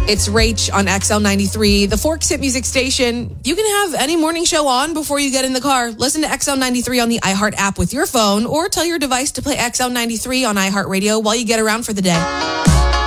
It's Rach on XL93, the Forks Hit Music Station. You can have any morning show on before you get in the car. Listen to XL93 on the iHeart app with your phone, or tell your device to play XL93 on iHeartRadio while you get around for the day.